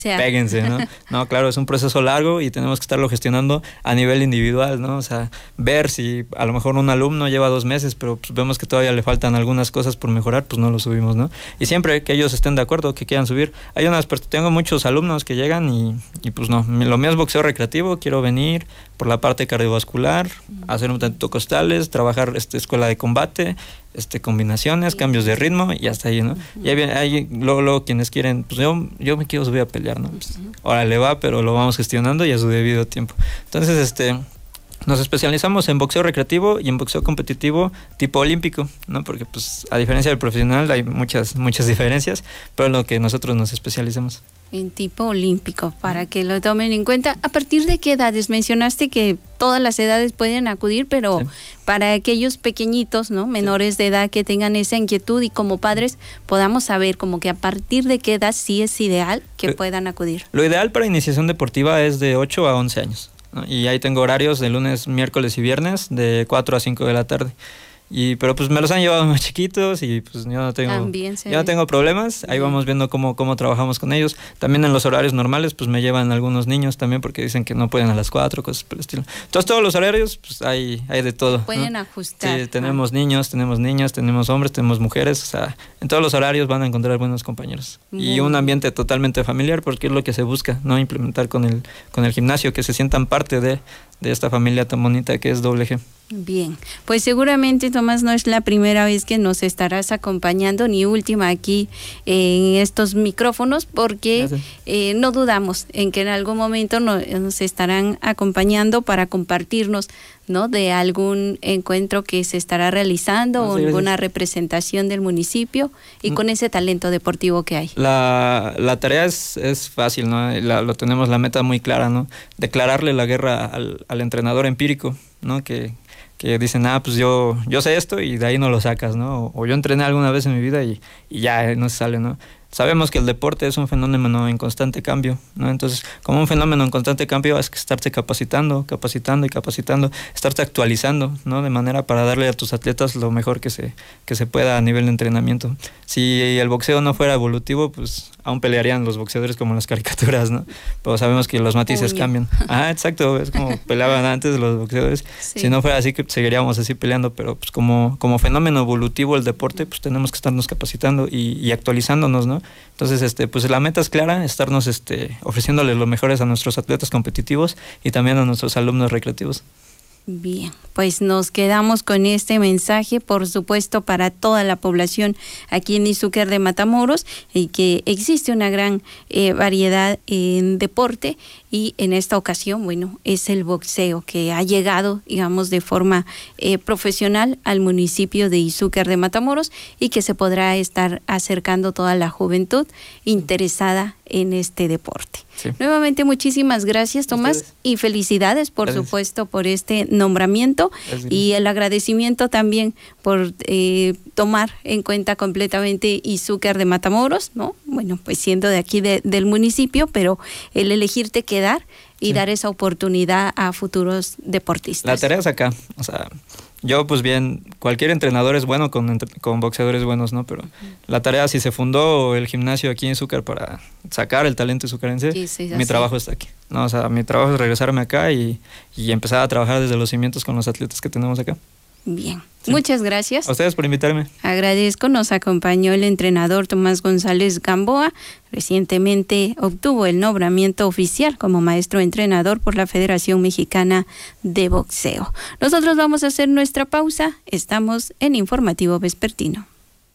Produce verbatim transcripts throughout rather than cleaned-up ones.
sea. péguense, ¿no? No, claro, es un proceso largo y tenemos que estarlo gestionando a nivel individual, ¿no? O sea, ver si a lo mejor un alumno lleva dos meses, pero pues vemos que todavía le faltan algunas cosas por mejorar, pues no lo subimos, ¿no? Y siempre que ellos estén de acuerdo, que quieran subir. Hay unas, tengo muchos alumnos que llegan y, y pues no, lo mío es boxeo recreativo, quiero venir por la parte cardiovascular, uh-huh. hacer un tanto costales, trabajar este, escuela de combate, este combinaciones, cambios de ritmo y hasta ahí, ¿no? Uh-huh. Y ahí, ahí luego, luego quienes quieren, pues yo, yo me quiero subir a pelear, ¿no? Pues, uh-huh. órale va, pero lo vamos gestionando y a su debido tiempo. Entonces, este, nos especializamos en boxeo recreativo y en boxeo competitivo tipo olímpico, ¿no? Porque, pues, a diferencia del profesional hay muchas, muchas diferencias, pero en lo que nosotros nos especializamos. En tipo olímpico, para que lo tomen en cuenta. ¿A partir de qué edades? Mencionaste que todas las edades pueden acudir, pero sí. para aquellos pequeñitos, ¿no? Menores sí. de edad que tengan esa inquietud y como padres podamos saber como que a partir de qué edad sí es ideal que lo, puedan acudir. Lo ideal para iniciación deportiva es de ocho a once años, ¿no? Y ahí tengo horarios de lunes, miércoles y viernes de cuatro a cinco de la tarde. Y, pero pues me los han llevado más chiquitos y pues yo no tengo, yo no tengo problemas, ahí vamos viendo cómo, cómo trabajamos con ellos. También en los horarios normales pues me llevan algunos niños también porque dicen que no pueden a las cuatro, cosas por el estilo. Entonces todos los horarios pues hay, hay de todo. Pueden, ¿no? ajustar. Sí, tenemos ah. niños, tenemos niñas, tenemos hombres, tenemos mujeres, o sea, en todos los horarios van a encontrar buenos compañeros. Muy y un ambiente totalmente familiar porque es lo que se busca, ¿no? Implementar con el, con el gimnasio, que se sientan parte de, de esta familia tan bonita que es Doble G. Bien, pues seguramente, Tomás, no es la primera vez que nos estarás acompañando, ni última aquí en estos micrófonos, porque eh, no dudamos en que en algún momento nos, nos estarán acompañando para compartirnos, ¿no? de algún encuentro que se estará realizando o alguna representación del municipio y con ese talento deportivo que hay. La, la tarea es, es fácil, ¿no? La, lo tenemos la meta muy clara, ¿no? Declararle la guerra al, al entrenador empírico, ¿no? Que que dicen, ah, pues yo, yo sé esto y de ahí no lo sacas, ¿no? O, o yo entrené alguna vez en mi vida y, y ya no se sale, ¿no? Sabemos que el deporte es un fenómeno en constante cambio, ¿no? Entonces, como un fenómeno en constante cambio, es que estarse capacitando, capacitando y capacitando, estarse actualizando, ¿no? De manera para darle a tus atletas lo mejor que se, que se pueda a nivel de entrenamiento. Si el boxeo no fuera evolutivo, pues aún pelearían los boxeadores como en las caricaturas, ¿no? Pero sabemos que los matices Uño. cambian. Ah, exacto, es como peleaban antes los boxeadores. Sí. Si no fuera así, que seguiríamos así peleando, pero pues como, como fenómeno evolutivo el deporte, pues tenemos que estarnos capacitando y, y actualizándonos, ¿no? Entonces, este, pues la meta es clara, estarnos este, ofreciéndoles lo mejores a nuestros atletas competitivos y también a nuestros alumnos recreativos. Bien, pues nos quedamos con este mensaje, por supuesto, para toda la población aquí en Izúcar de Matamoros, y que existe una gran eh, variedad en deporte, y en esta ocasión, bueno, es el boxeo que ha llegado, digamos, de forma eh, profesional al municipio de Izúcar de Matamoros y que se podrá estar acercando toda la juventud interesada en este deporte. Sí. Nuevamente, muchísimas gracias, Tomás, ¿Ustedes? y felicidades, por gracias. supuesto, por este nombramiento gracias. y el agradecimiento también por eh, tomar en cuenta completamente Izúcar de Matamoros, ¿no? Bueno, pues siendo de aquí de, del municipio, pero el elegirte quedar y sí. dar esa oportunidad a futuros deportistas. La tarea es acá, o sea, yo pues bien, cualquier entrenador es bueno con, con boxeadores buenos, ¿no? Pero uh-huh. la tarea, si se fundó el gimnasio aquí en Izúcar para sacar el talento izucarense, sí, sí, mi trabajo está aquí, ¿no? O sea, mi trabajo es regresarme acá y, y empezar a trabajar desde los cimientos con los atletas que tenemos acá. Bien, sí. muchas gracias. A ustedes por invitarme. Agradezco, nos acompañó el entrenador Tomás González Gamboa. Recientemente obtuvo el nombramiento oficial como maestro entrenador por la Federación Mexicana de Boxeo. Nosotros vamos a hacer nuestra pausa. Estamos en Informativo Vespertino.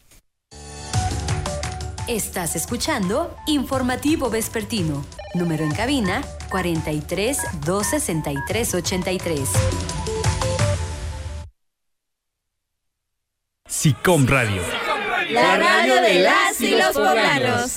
Estás escuchando Informativo Vespertino. Número en cabina cuarenta y tres, dos sesenta y tres, ochenta y tres. SICOM Radio. La radio de las y los poblanos.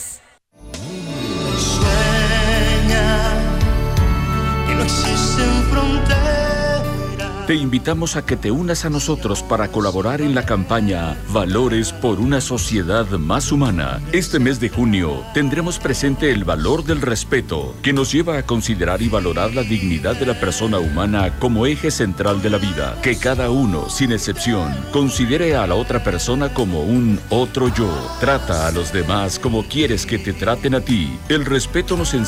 Sueña que no existen fronteras. Te invitamos a que te unas a nosotros para colaborar en la campaña Valores por una sociedad más humana. Este mes de junio tendremos presente el valor del respeto, que nos lleva a considerar y valorar la dignidad de la persona humana como eje central de la vida. Que cada uno, sin excepción, considere a la otra persona como un otro yo. Trata a los demás como quieres que te traten a ti. El respeto nos enseña